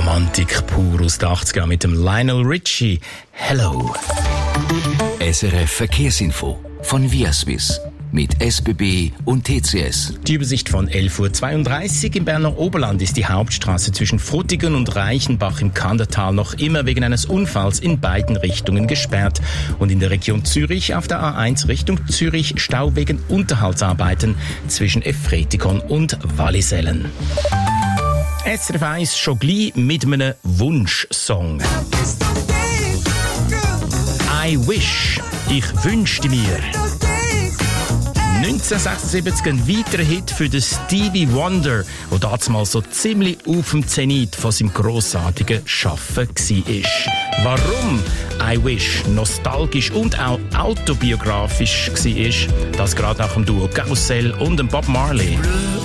Romantik pur aus den 80ern mit dem Lionel Richie. Hello. SRF Verkehrsinfo von Viaswiss mit SBB und TCS. Die Übersicht von 11.32 Uhr. Im Berner Oberland ist die Hauptstraße zwischen Frutigen und Reichenbach im Kandertal noch immer wegen eines Unfalls in beiden Richtungen gesperrt. Und in der Region Zürich auf der A1 Richtung Zürich Stau wegen Unterhaltsarbeiten zwischen Efretikon und Wallisellen. SRF 1 schon gleich mit einem Wunschsong. I Wish, ich wünschte mir. 1976 ein weiterer Hit für den Stevie Wonder, der damals so ziemlich auf dem Zenit von seinem grossartigen Schaffen war. Warum I Wish nostalgisch und auch autobiografisch war, das gerade nach dem Duo Karussell und dem Bob Marley.